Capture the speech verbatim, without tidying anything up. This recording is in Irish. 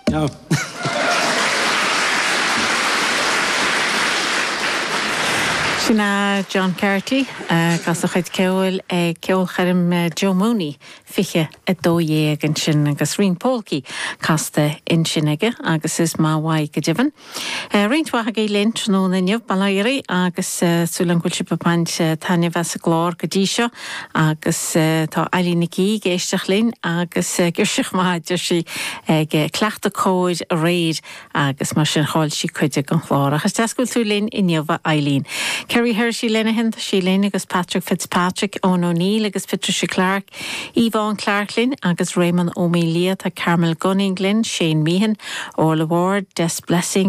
No. Sinna John Carty, uh, gas a chuid ceol e ceol charim uh, Joe Mooney, fiche a dóé an sin agus Rin Polky, casta in sinige, agus is má wai gedivan. Uh, Rin twacha gé lint no na nyob balairi, agus uh, sulan gulsi papant uh, tanya vasa glor gadisha, agus uh, ta ali niki geistach lin, agus uh, gyrsich ma dysi uh, ge clachta cóid a raid, agus mar sin hol si cuidig an chlor, agus dasgul tú lin in nyoba Eileen. Kerry Hershey Linehan, Sheilene agus Patrick Fitzpatrick, Owen O'Neill agus Patricia Clark, Yvonne Clarklin agus Raymond O'Melia, Carmel Gunninglin, Shane Meehan, Orla Ward, Des Blessing,